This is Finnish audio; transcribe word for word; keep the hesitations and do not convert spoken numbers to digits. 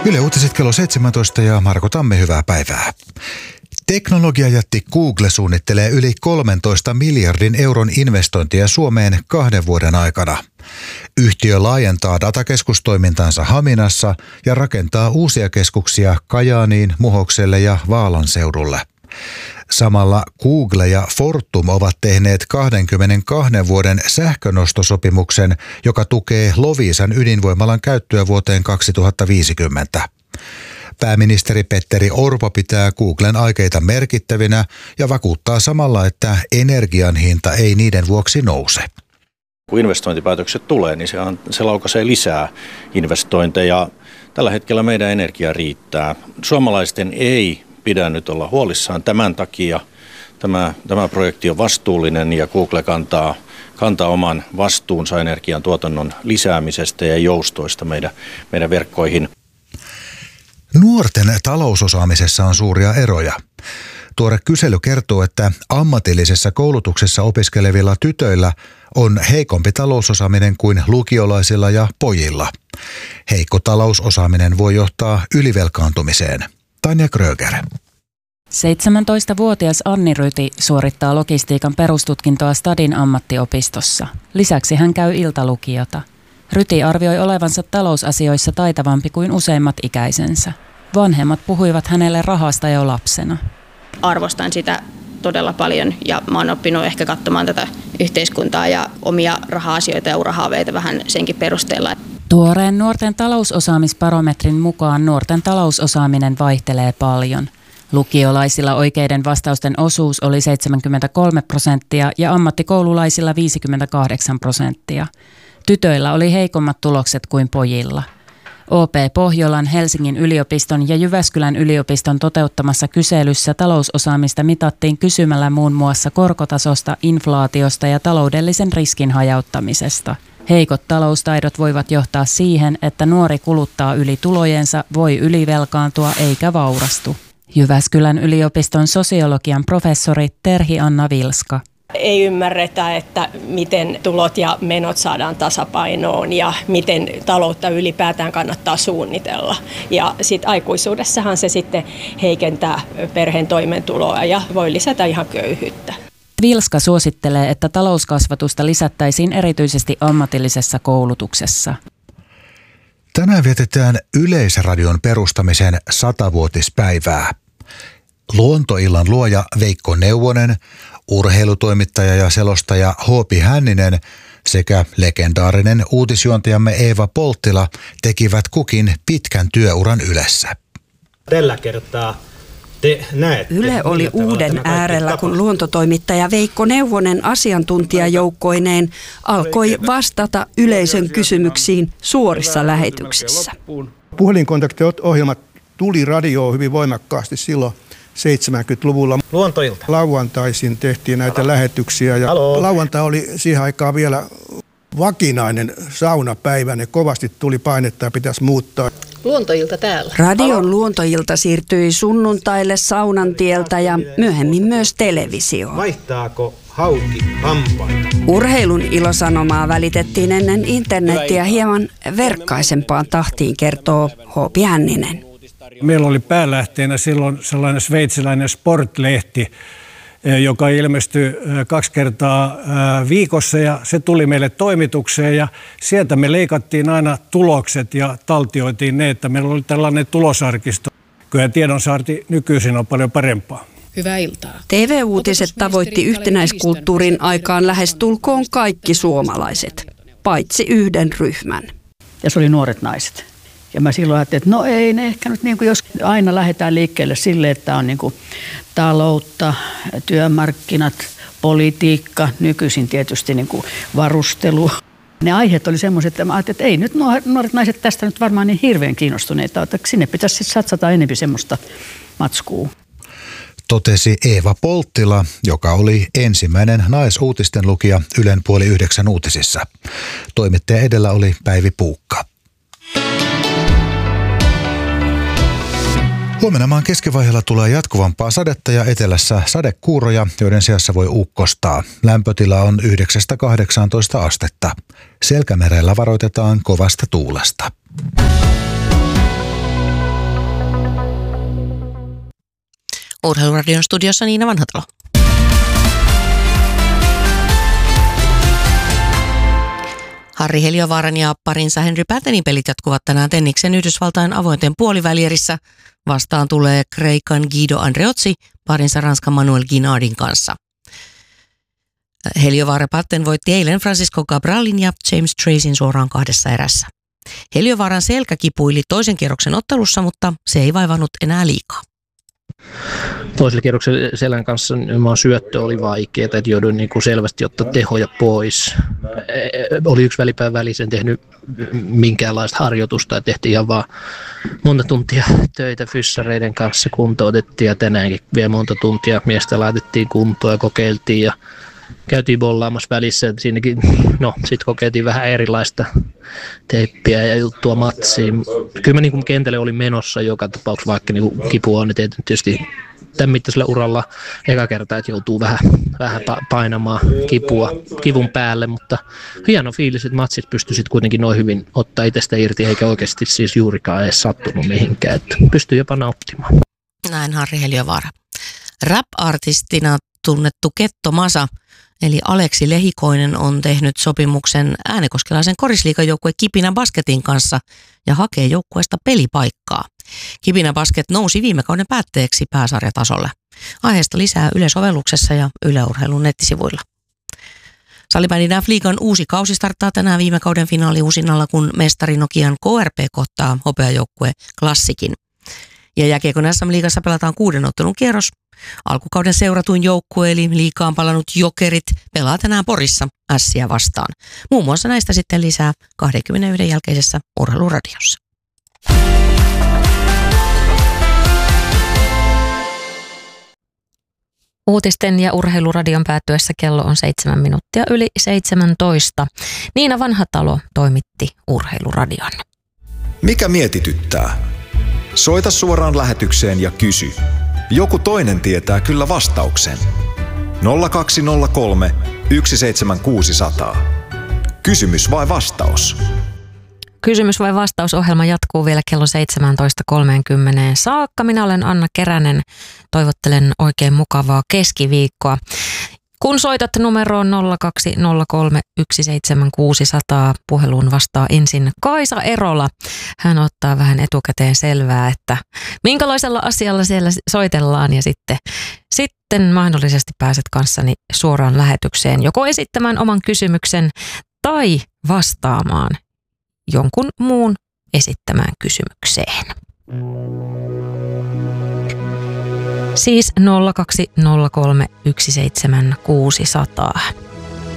Yle Uutiset kello seitsemäntoista ja Marko Tamme, hyvää päivää. Teknologiajätti Google suunnittelee yli kolmentoista miljardin euron investointia Suomeen kahden vuoden aikana. Yhtiö laajentaa datakeskustoimintansa Haminassa ja rakentaa uusia keskuksia Kajaaniin, Muhokselle ja Vaalan seudulle. Samalla Google ja Fortum ovat tehneet kaksikymmentäkaksi vuoden sähkönostosopimuksen, joka tukee Loviisan ydinvoimalan käyttöä vuoteen kaksituhattaviisikymmentä. Pääministeri Petteri Orpo pitää Googlen aikeita merkittävinä ja vakuuttaa samalla, että energian hinta ei niiden vuoksi nouse. Kun investointipäätökset tulee, niin se, on, se laukaisee lisää investointeja. Tällä hetkellä meidän energia riittää. Suomalaisten ei pidä nyt olla huolissaan tämän takia. Tämä, tämä projekti on vastuullinen ja Google kantaa, kantaa oman vastuunsa energian tuotannon lisäämisestä ja joustoista meidän, meidän verkkoihin. Nuorten talousosaamisessa on suuria eroja. Tuore kysely kertoo, että ammatillisessa koulutuksessa opiskelevilla tytöillä on heikompi talousosaaminen kuin lukiolaisilla ja pojilla. Heikko talousosaaminen voi johtaa ylivelkaantumiseen. Tanja Kröger. seitsemäntoistavuotias Anni Ryti suorittaa logistiikan perustutkintoa Stadin ammattiopistossa. Lisäksi hän käy iltalukiota. Ryti arvioi olevansa talousasioissa taitavampi kuin useimmat ikäisensä. Vanhemmat puhuivat hänelle rahasta jo lapsena. Arvostan sitä todella paljon ja mä oon oppinut ehkä katsomaan tätä yhteiskuntaa ja omia raha-asioita ja urahaaveita vähän senkin perusteella. Tuoreen nuorten talousosaamisbarometrin mukaan nuorten talousosaaminen vaihtelee paljon. Lukiolaisilla oikeiden vastausten osuus oli seitsemänkymmentäkolme prosenttia ja ammattikoululaisilla viisikymmentäkahdeksan prosenttia. Tytöillä oli heikommat tulokset kuin pojilla. O P Pohjolan, Helsingin yliopiston ja Jyväskylän yliopiston toteuttamassa kyselyssä talousosaamista mitattiin kysymällä muun muassa korkotasosta, inflaatiosta ja taloudellisen riskin hajauttamisesta. Heikot taloustaidot voivat johtaa siihen, että nuori kuluttaa yli tulojensa, voi ylivelkaantua eikä vaurastu. Jyväskylän yliopiston sosiologian professori Terhi-Anna Vilska. Ei ymmärretä, että miten tulot ja menot saadaan tasapainoon ja miten taloutta ylipäätään kannattaa suunnitella. Ja sitten aikuisuudessahan se sitten heikentää perheen toimeentuloa ja voi lisätä ihan köyhyyttä. Vilska suosittelee, että talouskasvatusta lisättäisiin erityisesti ammatillisessa koulutuksessa. Tänään vietetään Yleisradion perustamisen satavuotispäivää. Luontoillan luoja Veikko Neuvonen, urheilutoimittaja ja selostaja Hoopi Hänninen sekä legendaarinen uutisjuontajamme Eeva Polttila tekivät kukin pitkän työuran Ylessä. Tällä kertaa te näette, Yle oli uuden äärellä, kun luontotoimittaja Veikko Neuvonen asiantuntijajoukkoineen alkoi vastata yleisön kysymyksiin suorissa lähetyksissä. Puhelinkontaktiohjelmat tuli radioon hyvin voimakkaasti silloin seitsemänkymmentäluvulla. Luontoilta. Lauantaisin tehtiin näitä Halo. lähetyksiä ja Halo. lauantai oli siihen aikaan vielä vakinainen saunapäivä. Ne kovasti tuli painetta ja pitäisi muuttaa. Luontoilta täällä. Radion Halo. Luontoilta siirtyi sunnuntaille Saunantieltä ja myöhemmin myös televisioon. Vaihtaako hauki hampaita? Urheilun ilosanomaa välitettiin ennen internetiä hieman verkkaisempaan tahtiin, kertoo Hoopi Hänninen. Meillä oli päälähteenä silloin sellainen sveitsiläinen sportlehti, joka ilmestyi kaksi kertaa viikossa ja se tuli meille toimitukseen ja sieltä me leikattiin aina tulokset ja taltioitiin ne, että meillä oli tällainen tulosarkisto. Kyllä tiedonsaanti nykyisin on paljon parempaa. Hyvää iltaa. T V-uutiset tavoitti yhtenäiskulttuurin aikaan lähestulkoon kaikki suomalaiset, paitsi yhden ryhmän. Ja se oli nuoret naiset. Ja mä silloin ajattelin, että no ei ne ehkä nyt, niin kuin jos aina lähdetään liikkeelle sille, että on niin kuin taloutta, työmarkkinat, politiikka, nykyisin tietysti niin kuin varustelu. Ne aiheet oli semmoiset, että mä ajattelin, että ei nyt nuoret naiset tästä nyt varmaan niin hirveän kiinnostuneita, että sinne pitäisi sitten satsata enemmän semmoista matskua. Totesi Eeva Polttila, joka oli ensimmäinen naisuutisten lukija Ylen puoli yhdeksän uutisissa. Toimittaja edellä oli Päivi Puukka. Huomenna maan keskivaiheella tulee jatkuvampaa sadetta ja etelässä sadekuuroja, joiden seassa voi ukkostaa. Lämpötila on yhdeksästä kahdeksaantoista astetta. Selkämerellä varoitetaan kovasta tuulesta. Urheiluradion studiossa Niina Vanhatalo. Harri Heliövaaran ja parinsa Henry Pattenin pelit jatkuvat tänään tenniksen Yhdysvaltain avointen puolivälierissä. Vastaan tulee Kreikan Guido Andreozzi parinsa Ranskan Manuel Guinardin kanssa. Heliovaara Patten voitti eilen Francisco Cabralin ja James Tracyn suoraan kahdessa erässä. Heliövaaran selkä kipuili toisen kierroksen ottelussa, mutta se ei vaivannut enää liikaa. Toisella kierroksella selän kanssa nimenomaan syöttö oli vaikeaa, että jouduin niin kuin selvästi ottaa tehoja pois. Oli yksi välipäivän välissä, en tehnyt minkäänlaista harjoitusta ja tehtiin ihan vaan monta tuntia töitä fyssareiden kanssa, kuntoutettiin ja tänäänkin vielä monta tuntia miestä laitettiin kuntoon ja kokeiltiin ja käytiin bollaamassa välissä. Siinäkin, no, sitten kokeiltiin vähän erilaista teippiä ja juttua matsiin. Kyllä mä niin kuin kentälle olin menossa joka tapauksessa, vaikka niin kuin kipu on, niin tietysti tämän mittaisella uralla eka kertaa, että joutuu vähän, vähän painamaan kipua, kivun päälle, mutta hieno fiilis, että matsit pystyi sitten kuitenkin noin hyvin ottaa itsestä irti, eikä oikeasti siis juurikaan edes sattunut mihinkään, että pystyy jopa nauttimaan. Näin Harri Heliövaara. Rap-artistina tunnettu Ketto Masa, eli Aleksi Lehikoinen, on tehnyt sopimuksen äänekoskelaisen korisliigajoukkueen Kipinä Basketin kanssa ja hakee joukkueesta pelipaikkaa. Kipinä Basket nousi viime kauden päätteeksi pääsarjatasolle. Aiheesta lisää Yle-sovelluksessa ja Yle Urheilun nettisivuilla. Salibändi N F-liigan uusi kausi starttaa tänään viime kauden finaali uusinnalla, kun mestari Nokian K R P kohtaa hopeajoukkue Klassikin. Ja jääkiekon S M-liigassa pelataan kuuden ottelun kierros. Alkukauden seuratuin joukkue eli liigaan palannut Jokerit pelaa tänään Porissa Ässiä vastaan. Muun muassa näistä sitten lisää kaksikymmentäyksi jälkeisessä Urheiluradiossa. Uutisten ja Urheiluradion päättyessä kello on seitsemän minuuttia yli seitsemäntoista. Niina Vanhatalo toimitti Urheiluradion. Mikä mietityttää? Soita suoraan lähetykseen ja kysy. Joku toinen tietää kyllä vastauksen. nolla kaksi nolla kolme yksi seitsemän kuusi nolla nolla. Kysymys vai vastaus? Kysymys vai vastausohjelma jatkuu vielä kello seitsemäntoista kolmekymmentä saakka. Minä olen Anna Keränen. Toivottelen oikein mukavaa keskiviikkoa. Kun soitat numeroon nolla kaksi nolla kolme yksi seitsemän kuusi nolla nolla, puheluun vastaa ensin Kaisa Erola. Hän ottaa vähän etukäteen selvää, että minkälaisella asialla siellä soitellaan ja sitten, sitten mahdollisesti pääset kanssani suoraan lähetykseen joko esittämään oman kysymyksen tai vastaamaan jonkun muun esittämään kysymykseen. Siis nolla kaksi nolla kolme yksi seitsemän kuusi nolla nolla.